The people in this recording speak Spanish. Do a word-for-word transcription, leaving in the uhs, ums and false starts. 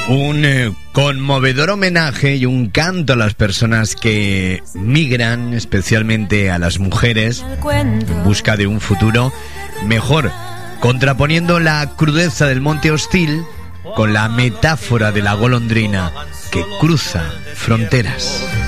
Un eh, conmovedor homenaje y un canto a las personas que migran, especialmente a las mujeres, en busca de un futuro mejor, contraponiendo la crudeza del monte hostil con la metáfora de la golondrina que cruza fronteras.